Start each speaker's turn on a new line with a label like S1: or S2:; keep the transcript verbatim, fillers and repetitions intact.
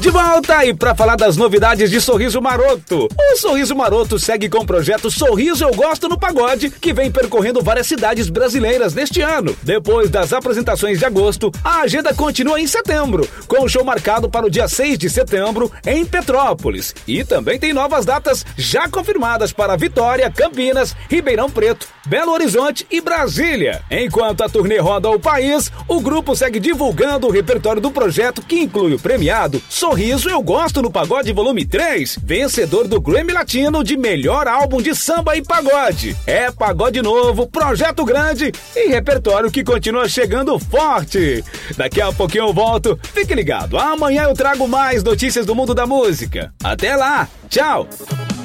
S1: De volta e para falar das novidades de Sorriso Maroto. O Sorriso Maroto segue com o projeto Sorriso Eu Gosto no Pagode, que vem percorrendo várias cidades brasileiras neste ano. Depois das apresentações de agosto, a agenda continua em setembro, com o show marcado para o dia seis de setembro em Petrópolis. E também tem novas datas já confirmadas para Vitória, Campinas, Ribeirão Preto, Belo Horizonte e Brasília. Enquanto a turnê roda o país, o grupo segue divulgando o repertório do projeto, que inclui o premiado Sorriso Eu Gosto no Pagode Volume três, vencedor do Grammy Latino de melhor álbum de samba e pagode. É pagode novo, projeto grande e repertório que continua chegando forte. Daqui a pouquinho eu volto, fique ligado, amanhã eu trago mais notícias do mundo da música. Até lá, tchau!